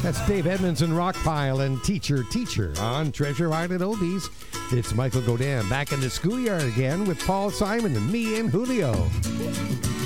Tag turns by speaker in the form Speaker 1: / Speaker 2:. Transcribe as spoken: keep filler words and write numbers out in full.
Speaker 1: That's Dave Edmonds and Rockpile and Teacher, Teacher on Treasure Island Oldies. It's Michael Godin back in the schoolyard again with Paul Simon and me and Julio.